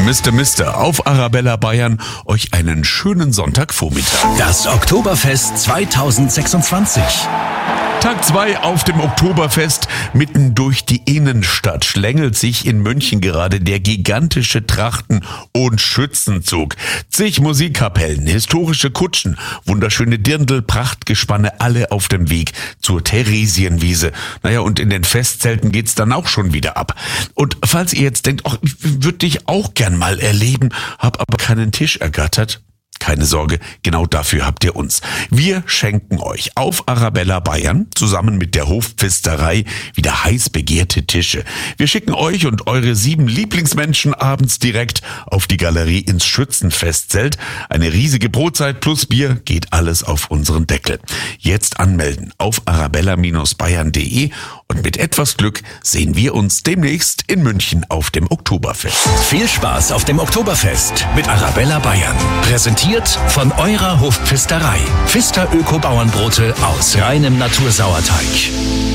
Mister, auf Arabella Bayern euch einen schönen Sonntagvormittag. Das Oktoberfest 2026. Tag 2 auf dem Oktoberfest. Mitten durch die Innenstadt schlängelt sich in München gerade der gigantische Trachten- und Schützenzug. Zig Musikkapellen, historische Kutschen, wunderschöne Dirndl, Prachtgespanne, alle auf dem Weg zur Theresienwiese. Naja, und in den Festzelten geht's dann auch schon wieder ab. Und falls ihr jetzt denkt, ach, ich würde dich auch gern mal erleben, hab aber keinen Tisch ergattert. Keine Sorge, genau dafür habt ihr uns. Wir schenken euch auf Arabella Bayern zusammen mit der Hofpfisterei wieder heiß begehrte Tische. Wir schicken euch und eure 7 Lieblingsmenschen abends direkt auf die Galerie ins Schützenfestzelt. Eine riesige Brotzeit plus Bier, geht alles auf unseren Deckel. Jetzt anmelden auf arabella-bayern.de und mit etwas Glück sehen wir uns demnächst in München auf dem Oktoberfest. Viel Spaß auf dem Oktoberfest mit Arabella Bayern. Präsentiert von eurer Hofpfisterei. Pfister Öko-Bauernbrote aus reinem Natursauerteig.